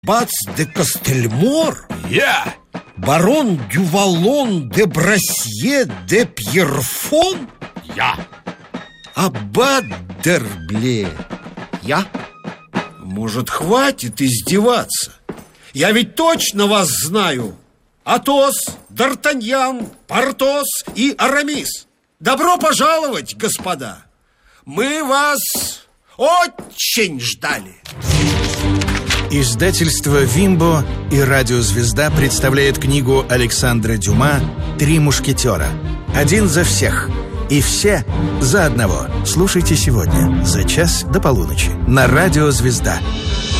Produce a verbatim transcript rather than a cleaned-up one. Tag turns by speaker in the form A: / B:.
A: Бац де Костельмор?
B: Я!
A: Барон Дювалон де Брассье де Пьерфон?
B: Я!
A: Аббат Д'Ербле?
B: Я?
A: Может, хватит издеваться? Я ведь точно вас знаю. Атос, Д'Артаньян, Портос и Арамис. Добро пожаловать, господа. Мы вас очень ждали.
C: Издательство «Вимбо» и «Радиозвезда» представляет книгу Александра Дюма «Три мушкетера». Один за всех и все за одного. Слушайте сегодня за час до полуночи на «Радиозвезда».